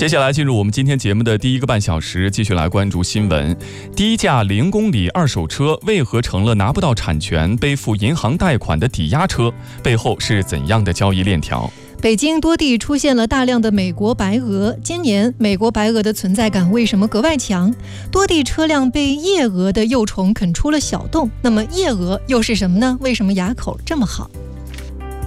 接下来进入我们今天节目的第一个半小时，继续来关注新闻。低价0公里二手车为何成了拿不到产权、背负银行贷款的抵押车？背后是怎样的交易链条？ 北京多地出现了大量的美国白鹅，今年美国白鹅的存在感为什么格外强？多地车辆被夜蛾的幼虫啃出了小洞，那么夜蛾又是什么呢？为什么牙口这么好？